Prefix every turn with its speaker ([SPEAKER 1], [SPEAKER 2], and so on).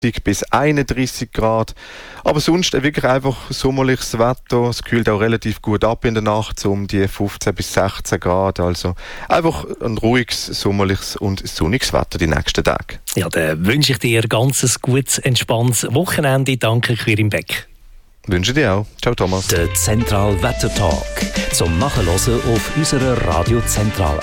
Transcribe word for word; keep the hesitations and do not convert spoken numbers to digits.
[SPEAKER 1] bis einunddreissig Grad. Aber sonst wirklich einfach sommerliches Wetter. Es kühlt auch relativ gut ab in der Nacht, so um die fünfzehn bis sechzehn Grad. Also einfach ein ruhiges, sommerliches und sonniges Wetter die nächsten Tage.
[SPEAKER 2] Ja, dann wünsche ich dir ein ganz gutes, entspanntes Wochenende. Danke, Quirin Beck.
[SPEAKER 1] Wünsche dir auch. Ciao, Thomas.
[SPEAKER 3] Der Zentral Wetter Talk. Zum Nachhören auf unserer Radio Zentral